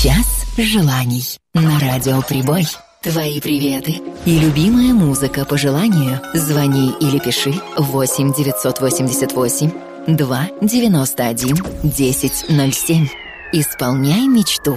Час желаний на радио Прибой. Твои приветы и любимая музыка по желанию. Звони или пиши 8 988 2 91 1007. Исполняй мечту.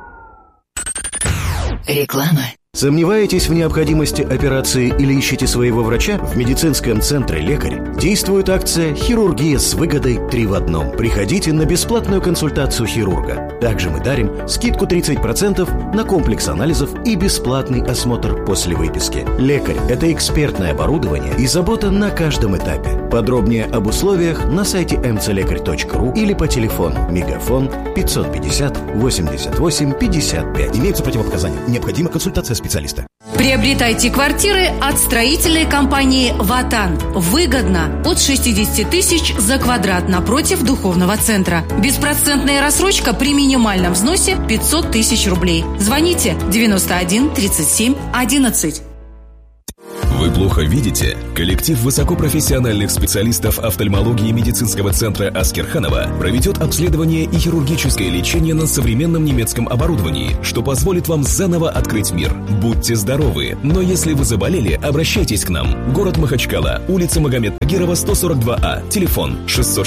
Реклама. Сомневаетесь в необходимости операции или ищете своего врача? В медицинском центре «Лекарь» действует акция «Хирургия с выгодой 3 в 1». Приходите на бесплатную консультацию хирурга. Также мы дарим скидку 30% на комплекс анализов и бесплатный осмотр после выписки. «Лекарь» — это экспертное оборудование и забота на каждом этапе. Подробнее об условиях на сайте mcлекарь.ру или по телефону Мегафон 550 88 55. Имеются противопоказания. Необходима консультация специалиста. Приобретайте квартиры от строительной компании «Ватан». Выгодно. От 60 тысяч за квадрат напротив духовного центра. Беспроцентная рассрочка при минимальном взносе 500 тысяч рублей. Звоните 91 37 11. Вы плохо видите? Коллектив высокопрофессиональных специалистов офтальмологии медицинского центра Аскерханова проведет обследование и хирургическое лечение на современном немецком оборудовании, что позволит вам заново открыть мир. Будьте здоровы, но если вы заболели, обращайтесь к нам. Город Махачкала, улица Магомед Тагирова, 142А, телефон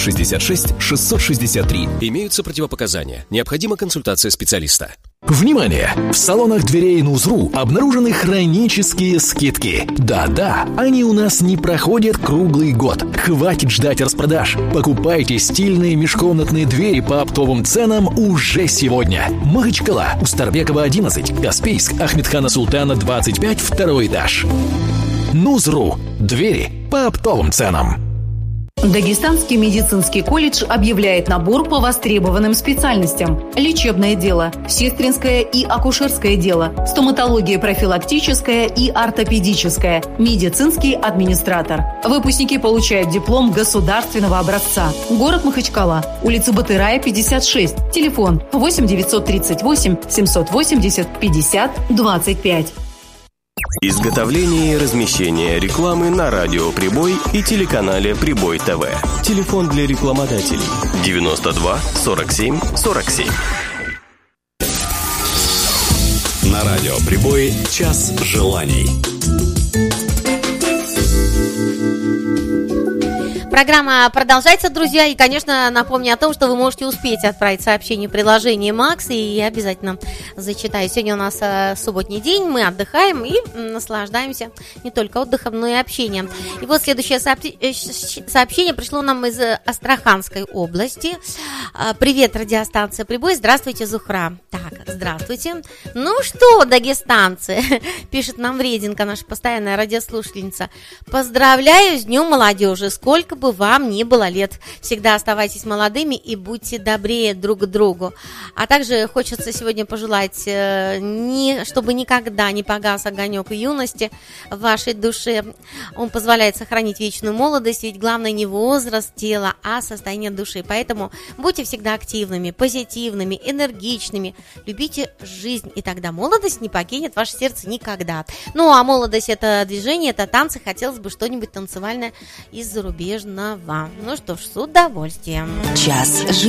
666-663. Имеются противопоказания. Необходима консультация специалиста. Внимание! В салонах дверей Нузру обнаружены хронические скидки. Да-да, они у нас не проходят круглый год. Хватит ждать распродаж. Покупайте стильные межкомнатные двери по оптовым ценам уже сегодня. Махачкала, Устарбекова, 11, Каспийск, Ахмедхана Султана, 25, второй этаж. Нузру. Двери по оптовым ценам. Дагестанский медицинский колледж объявляет набор по востребованным специальностям. Лечебное дело, сестринское и акушерское дело, стоматология профилактическая и ортопедическая, медицинский администратор. Выпускники получают диплом государственного образца. Город Махачкала, улица Батырая, 56, телефон 8 938 780 50 25. Изготовление и размещение рекламы на радио «Прибой» и телеканале «Прибой ТВ». Телефон для рекламодателей 92 47 47. На радио «Прибой» час желаний. Программа продолжается, друзья, и, конечно, напомню о том, что вы можете успеть отправить сообщение в приложении Макс, и я обязательно зачитаю. Сегодня у нас субботний день, мы отдыхаем и наслаждаемся не только отдыхом, но и общением. И вот следующее сообщение пришло нам из Астраханской области. Привет, радиостанция «Прибой», здравствуйте, Зухра. Так, здравствуйте. Ну что, дагестанцы, пишет нам Вреденко, наша постоянная радиослушательница. Поздравляю с Днем молодежи, сколько бы вам ни было лет. Всегда оставайтесь молодыми и будьте добрее друг к другу. А также хочется сегодня пожелать, чтобы никогда не погас огонек юности в вашей душе. Он позволяет сохранить вечную молодость, ведь главное не возраст тела, а состояние души. Поэтому будьте всегда активными, позитивными, энергичными. Любите жизнь, и тогда молодость не покинет ваше сердце никогда. Ну, а молодость — это движение, это танцы. Хотелось бы что-нибудь танцевальное из зарубежного. Ну что ж, с удовольствием. Час